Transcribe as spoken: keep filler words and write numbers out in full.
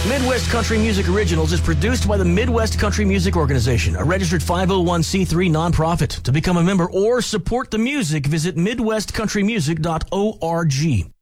Midwest Country Music Originals is produced by the Midwest Country Music Organization, a registered five oh one c three nonprofit. To become a member or support the music, visit midwest country music dot org.